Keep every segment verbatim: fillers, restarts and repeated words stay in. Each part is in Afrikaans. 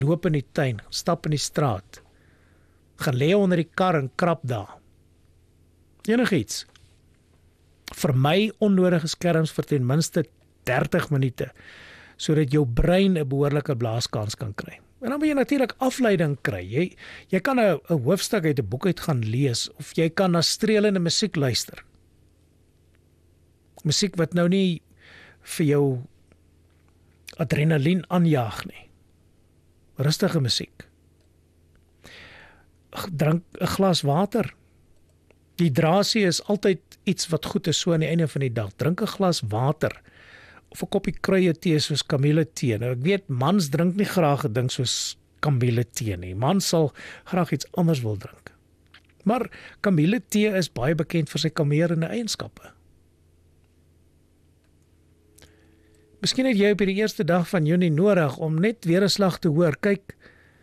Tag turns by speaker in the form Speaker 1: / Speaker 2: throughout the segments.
Speaker 1: loop in die tuin, stap in die straat, gaan lê onder die kar en krap daar. Enigiets. Vermy onnodige skerms vir ten minste dertig minute, sodat jou brein 'n behoorlike blaaskans kan kry. En dan moet jy natuurlik afleiding kry. Jy, jy kan 'n hoofstuk uit 'n boek uit gaan lees, of jy kan na streelende musiek luister. Musiek wat nou nie vir jou adrenalien aanjaag nie. Rustige musiek. Drink 'n glas water. Hydrasie is altyd iets wat goed is so aan die einde van die dag. Drink 'n glas water. Of 'n koppie kruie tee soos kamille-tee. Nou ek weet, mans drink nie graag 'n ding soos kamille-tee nie. Mans sal graag iets anders wil drink. Maar kamille-tee is baie bekend vir sy kalmerende eienskappe. Miskien het jy op die eerste dag van Junie nodig om net weer 'n slag te hoor. Kyk,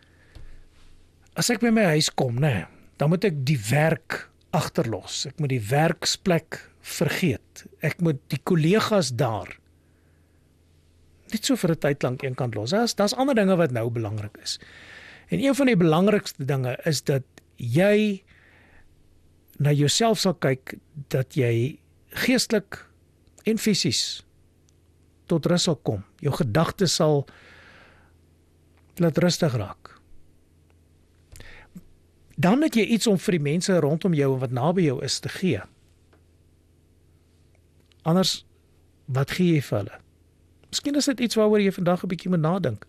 Speaker 1: as ek by my huis kom, nee, dan moet ek die werk agterlos. Ek moet die werksplek vergeet. Ek moet die kollegas daar net so vir 'n tyd lank eenkant los. Daar's daar's ander dinge wat nou belangrik is. En een van die belangrikste dinge is dat jy na jouself sal kyk, dat jy geestelik en fisies tot rus sal kom. Jou gedagtes sal laat rustig raak. Dan het jy iets om vir die mense rondom jou en wat naby jou is te gee. Anders, wat gee jy vir hulle? Miskien is dit iets waaroor jy vandag 'n bietjie moet nadink.